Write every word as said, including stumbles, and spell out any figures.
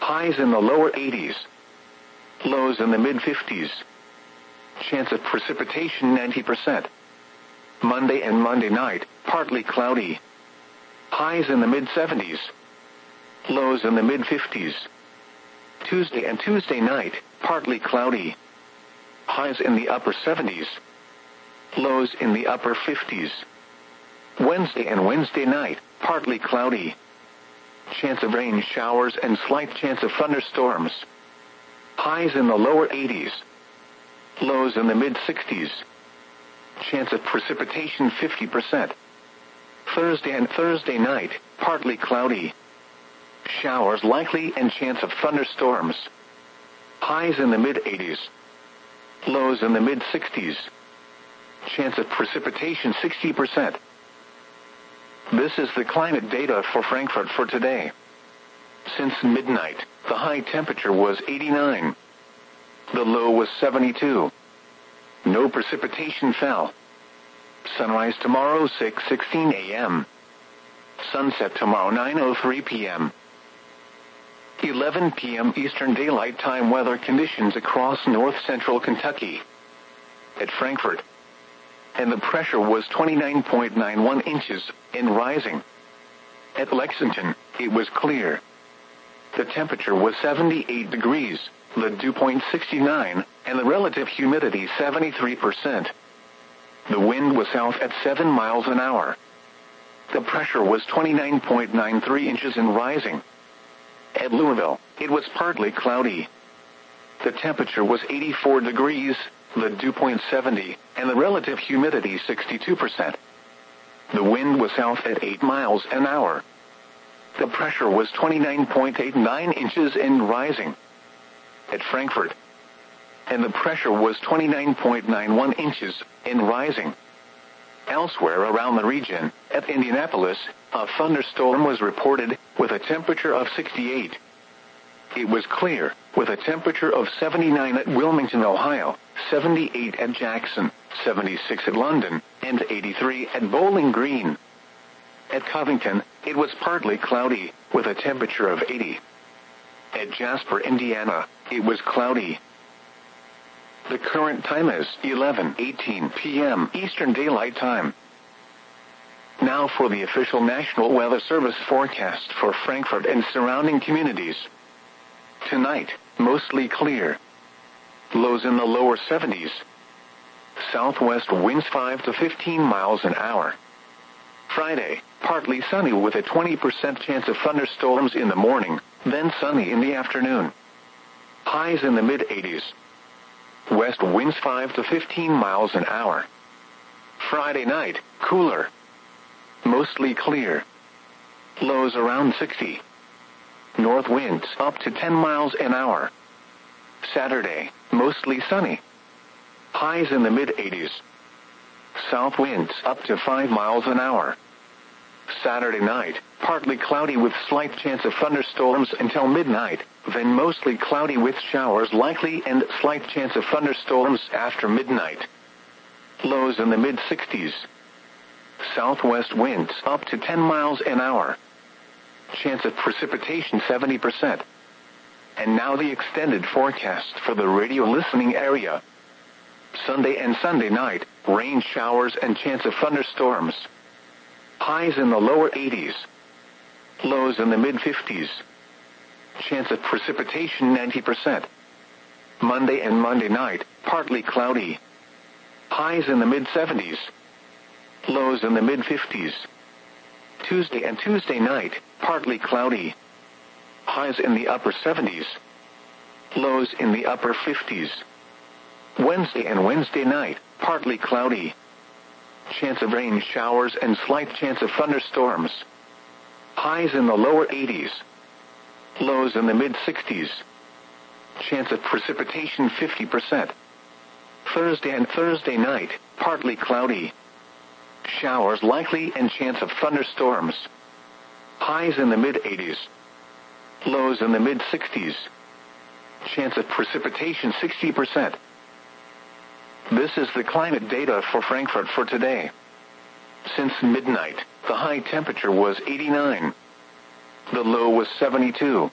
Highs in the lower eighties. Lows in the mid fifties. Chance of precipitation ninety percent. Monday and Monday night, partly cloudy. Highs in the mid seventies. Lows in the mid fifties. Tuesday and Tuesday night, partly cloudy. Highs in the upper seventies. Lows in the upper fifties. Wednesday and Wednesday night, partly cloudy. Chance of rain showers and slight chance of thunderstorms. Highs in the lower eighties. Lows in the mid sixties. Chance of precipitation fifty percent. Thursday and Thursday night, partly cloudy. Showers likely and chance of thunderstorms. Highs in the mid eighties. Lows in the mid sixties. Chance of precipitation sixty percent. This is the climate data for Frankfurt for today. Since midnight, the high temperature was eighty-nine. The low was seventy-two. No precipitation fell. Sunrise tomorrow six sixteen a m Sunset tomorrow nine oh three p m eleven p m Eastern Daylight Time weather conditions across north-central Kentucky. At Frankfurt. And the pressure was twenty-nine point nine one inches, and rising. At Lexington, it was clear. The temperature was seventy-eight degrees, the dew point sixty-nine, and the relative humidity seventy-three percent. The wind was south at seven miles an hour. The pressure was twenty-nine point nine three inches and rising. At Louisville, it was partly cloudy. The temperature was eighty-four degrees, the dew point seventy, and the relative humidity sixty-two percent. The wind was south at eight miles an hour. The pressure was twenty-nine point eight nine inches and rising. At Frankfurt. And the pressure was twenty-nine point nine one inches and rising. Elsewhere around the region, at Indianapolis, a thunderstorm was reported with a temperature of sixty-eight. It was clear, with a temperature of seventy-nine at Wilmington, Ohio, seventy-eight at Jackson, seventy-six at London, and eighty-three at Bowling Green. At Covington, it was partly cloudy, with a temperature of eighty. At Jasper, Indiana, it was cloudy. The current time is eleven eighteen p m Eastern Daylight Time. Now for the official National Weather Service forecast for Frankfurt and surrounding communities. Tonight, mostly clear. Lows in the lower seventies. Southwest winds five to fifteen miles an hour. Friday, partly sunny with a twenty percent chance of thunderstorms in the morning, then sunny in the afternoon. Highs in the mid eighties. West winds five to fifteen miles an hour. Friday night, cooler. Mostly clear. Lows around sixty. North winds up to ten miles an hour. Saturday, mostly sunny. Highs in the mid eighties. South winds up to five miles an hour. Saturday night, partly cloudy with slight chance of thunderstorms until midnight, then mostly cloudy with showers likely and slight chance of thunderstorms after midnight. Lows in the mid sixties. Southwest winds up to ten miles an hour. Chance of precipitation seventy percent. And now the extended forecast for the radio listening area. Sunday and Sunday night, rain showers and chance of thunderstorms. Highs in the lower eighties. Lows in the mid fifties. Chance of precipitation ninety percent. Monday and Monday night, partly cloudy. Highs in the mid seventies. Lows in the mid fifties. Tuesday and Tuesday night, partly cloudy. Highs in the upper seventies. Lows in the upper fifties. Wednesday and Wednesday night, partly cloudy. Chance of rain showers and slight chance of thunderstorms. Highs in the lower eighties. Lows in the mid sixties. Chance of precipitation fifty percent. Thursday and Thursday night, partly cloudy. Showers likely and chance of thunderstorms. Highs in the mid eighties. Lows in the mid sixties. Chance of precipitation sixty percent. This is the climate data for Frankfurt for today. Since midnight, the high temperature was eighty-nine. The low was seventy-two.